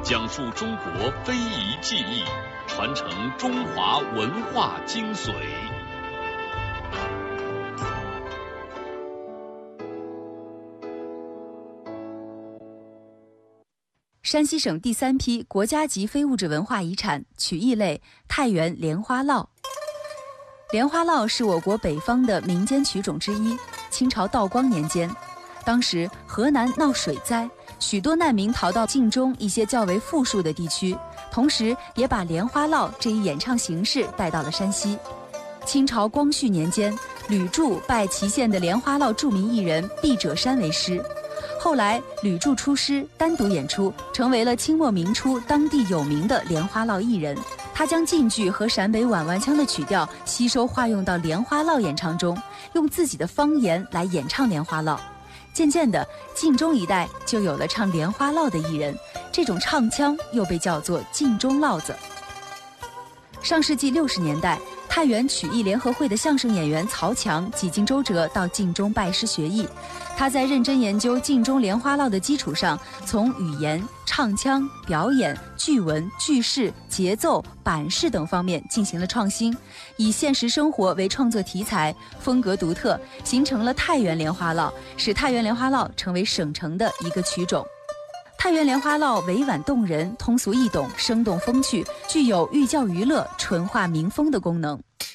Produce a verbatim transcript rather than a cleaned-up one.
讲述中国非遗技艺，传承中华文化精髓。 山西省第三批国家级非物质文化遗产曲艺类太原莲花落。莲花落是我国北方的民间曲种之一。清朝道光年间，当时河南闹水灾，许多难民逃到晋中一些较为富庶的地区，同时也把莲花落这一演唱形式带到了山西。清朝光绪年间，吕柱拜祁县的莲花落著名艺人毕者山为师。后来吕柱出师单独演出，成为了清末明初当地有名的莲花落艺人。他将晋剧和陕北碗碗腔的曲调吸收化用到莲花落演唱中，用自己的方言来演唱莲花落。渐渐的，晋中一带就有了唱莲花落的艺人，这种唱腔又被叫做晋中落子。上世纪六十年代，太原曲艺联合会的相声演员曹强几经周折到晋中拜师学艺。他在认真研究晋中莲花落的基础上，从语言、唱腔、表演、句文、句式、节奏、版式等方面进行了创新，以现实生活为创作题材，风格独特，形成了太原莲花落，使太原莲花落成为省城的一个曲种。太原莲花落委婉动人，通俗易懂，生动风趣，具有寓教于乐、纯化民风的功能。